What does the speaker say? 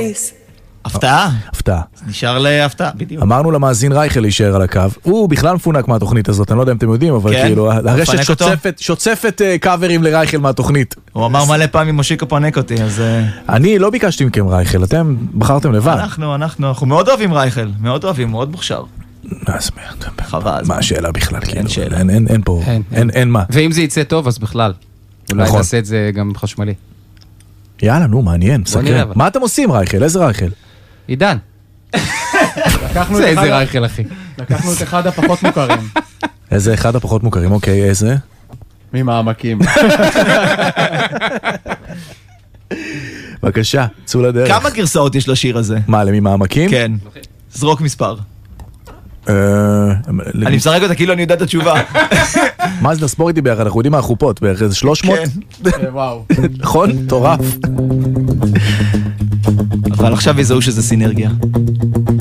Days. הפתעה? הפתעה. נשאר להפתעה, בדיוק. אמרנו למאזין רייכל להישאר על הקו, הוא בכלל מפונק מהתוכנית הזאת, אני לא יודע אם אתם יודעים, אבל כאילו, הרשת שוצפת קאברים לרייכל מהתוכנית. הוא אמר מלא פעמים מושיקו פנק אותי, אז... אני לא ביקשתי מכם רייכל, אתם בחרתם לבד. אנחנו מאוד אוהבים רייכל, מאוד אוהבים, מאוד מוכשר. מה השאלה בכלל? אין פה, אין מה. ואם זה יצא טוב, אז בכלל. אולי נעשה את זה גם חשמלי. יאללה, נו, מעניין, סקרן. מה אתם עושים רייכל? איזה רייכל? עידן. זה איזה רייכל, אחי. לקחנו את אחד הפחות מוכרים. איזה אחד הפחות מוכרים, אוקיי, איזה? ממעמקים. בבקשה, צאו לדרך. כמה גרסאות יש לשיר הזה? מה, לממעמקים? כן. זרוק מספר. אני משחק אותה כאילו אני יודע את התשובה. מה זה נספור איתי ביחד? אנחנו יודעים מה החופות, בערך איזה 300? וואו. נכון? טורף. אבל עכשיו יזהו שזה סינרגיה.